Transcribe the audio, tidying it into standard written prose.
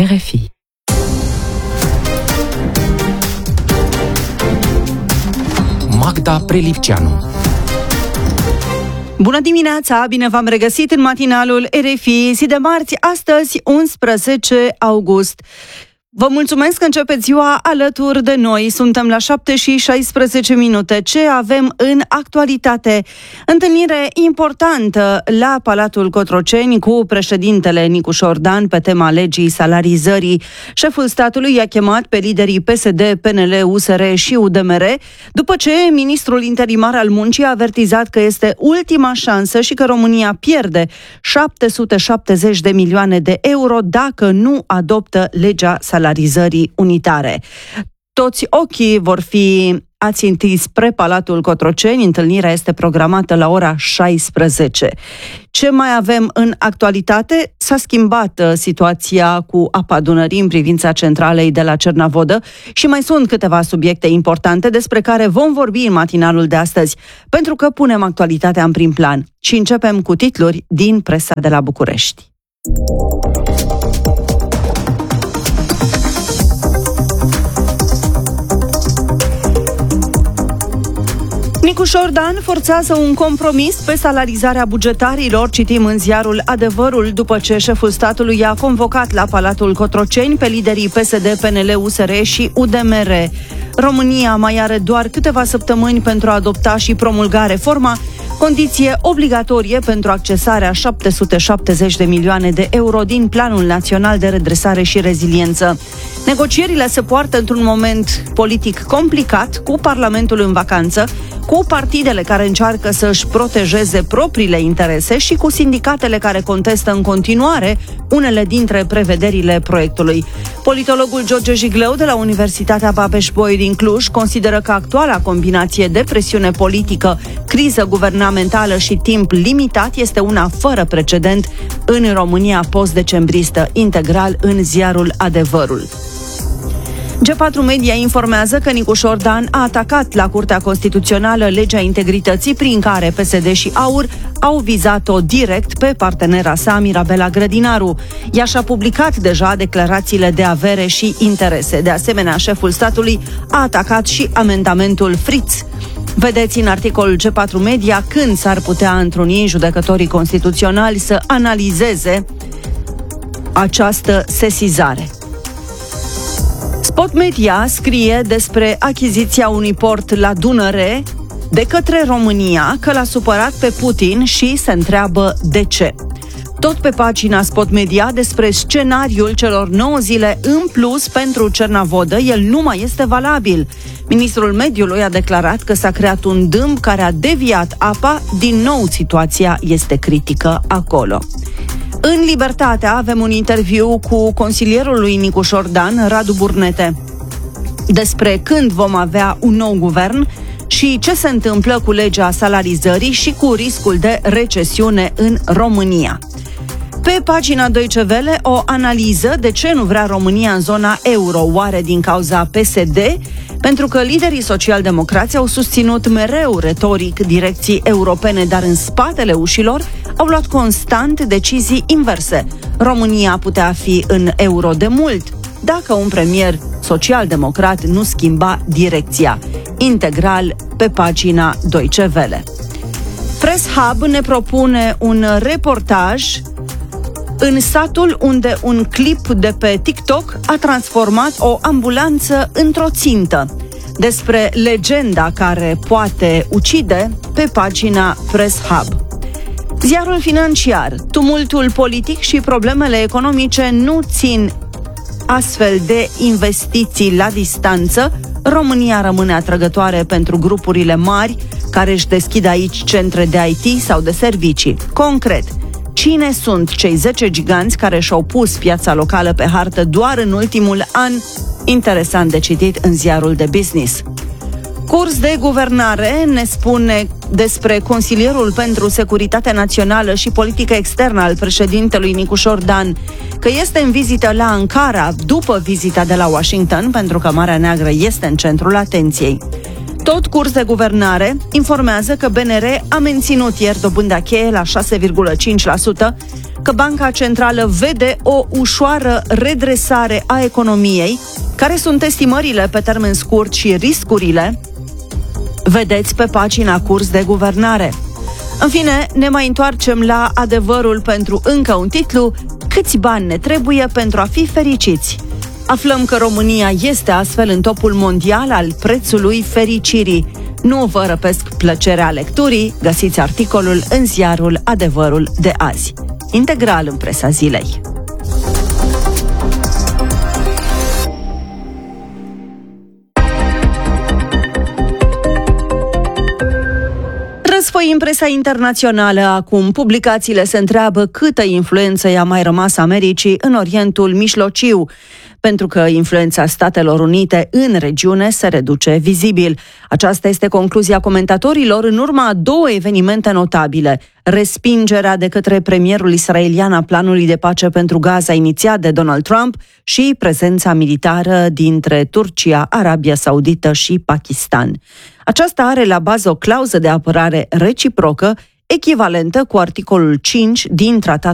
RFI. Magda Prelipceanu. Bună dimineața, bine v-am regăsit în matinalul RFI, zi de marți, astăzi 11 august. Vă mulțumesc că începeți ziua alături de noi. Suntem la 7:16. Ce avem în actualitate? Întâlnire importantă la Palatul Cotroceni cu președintele Nicușor Dan pe tema legii salarizării. Șeful statului i-a chemat pe liderii PSD, PNL, USR și UDMR, după ce ministrul interimar al muncii a avertizat că este ultima șansă și că România pierde 770 de milioane de euro dacă nu adoptă legea salarizării unitare. Toți ochii vor fi ațintiți spre Palatul Cotroceni. Întâlnirea este programată la ora 16. Ce mai avem în actualitate? S-a schimbat situația cu apa Dunării în privința centralei de la Cernavodă și mai sunt câteva subiecte importante despre care vom vorbi în matinalul de astăzi, pentru că punem actualitatea în prim plan. Și începem cu titluri din presa de la București. Nicușor Dan forțează un compromis pe salarizarea bugetarilor, citim în ziarul Adevărul, după ce șeful statului i-a convocat la Palatul Cotroceni pe liderii PSD, PNL, USR și UDMR. România mai are doar câteva săptămâni pentru a adopta și promulga reforma, condiție obligatorie pentru accesarea 770 de milioane de euro din Planul Național de Redresare și Reziliență. Negocierile se poartă într-un moment politic complicat, cu Parlamentul în vacanță, cu partidele care încearcă să își protejeze propriile interese și cu sindicatele care contestă în continuare unele dintre prevederile proiectului. Politologul George Jigleu de la Universitatea Babeș-Bolyai din Cluj consideră că actuala combinație de presiune politică, criză guvernamentală și timp limitat este una fără precedent în România post-decembristă, integral în ziarul Adevărul. G4 Media informează că Nicușor Dan a atacat la Curtea Constituțională legea integrității prin care PSD și AUR au vizat-o direct pe partenera sa, Mirabela Grădinaru. Ea și-a publicat deja declarațiile de avere și interese. De asemenea, șeful statului a atacat și amendamentul Fritz. Vedeți în articolul G4 Media când s-ar putea întruni judecătorii constituționali să analizeze această sesizare. Spot Media scrie despre achiziția unui port la Dunăre de către România, că l-a supărat pe Putin și se întreabă de ce. Tot pe pagina Spot Media despre scenariul celor 9 zile în plus pentru Cernavodă, el nu mai este valabil. Ministrul Mediului a declarat că s-a creat un dâmb care a deviat apa, din nou situația este critică acolo. În Libertatea avem un interviu cu consilierul lui Nicușor Dan, Radu Burnete, despre când vom avea un nou guvern și ce se întâmplă cu legea salarizării și cu riscul de recesiune în România. Pe pagina Deutsche Welle o analiză de ce nu vrea România în zona euro, oare din cauza PSD, pentru că liderii social-democrați au susținut mereu retoric direcții europene, dar în spatele ușilor au luat constant decizii inverse. România putea fi în euro de mult dacă un premier social-democrat nu schimba direcția. Integral pe pagina Deutsche Welle. Press Hub ne propune un reportaj în satul unde un clip de pe TikTok a transformat o ambulanță într-o țintă. Despre legenda care poate ucide, pe pagina Press Hub. Ziarul Financiar. Tumultul politic și problemele economice nu țin astfel de investiții la distanță. România rămâne atrăgătoare pentru grupurile mari care își deschid aici centre de IT sau de servicii. Concret, cine sunt cei 10 giganți care și-au pus piața locală pe hartă doar în ultimul an? Interesant de citit în ziarul de Business. Curs de guvernare ne spune despre consilierul pentru securitatea națională și politică externă al președintelui Nicușor Dan, că este în vizită la Ankara după vizita de la Washington, pentru că Marea Neagră este în centrul atenției. Tot Curs de guvernare informează că BNR a menținut ieri dobânda cheie la 6,5%, că Banca Centrală vede o ușoară redresare a economiei, care sunt estimările pe termen scurt și riscurile, vedeți pe pagina Curs de Guvernare. În fine, ne mai întoarcem la adevărul pentru încă un titlu: câți bani ne trebuie pentru a fi fericiți? Aflăm că România este astfel în topul mondial al prețului fericirii. Nu vă răpesc plăcerea lecturii, găsiți articolul în ziarul Adevărul de azi, integral în presa zilei. Răsfoi în presa internațională acum. Publicațiile se întreabă câtă influență i-a mai rămas Americii în Orientul Mijlociu, pentru că influența Statelor Unite în regiune se reduce vizibil. Aceasta este concluzia comentatorilor în urma a două evenimente notabile: respingerea de către premierul israelian a planului de pace pentru Gaza inițiat de Donald Trump și prezența militară dintre Turcia, Arabia Saudită și Pakistan. Aceasta are la bază o clauză de apărare reciprocă echivalentă cu articolul 5 din Tratatul